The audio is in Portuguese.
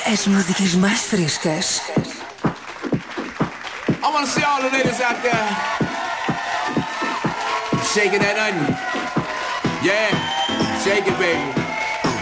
As músicas mais frescas. I wanna see all the ladies out there shaking that onion. Yeah, shake it, baby.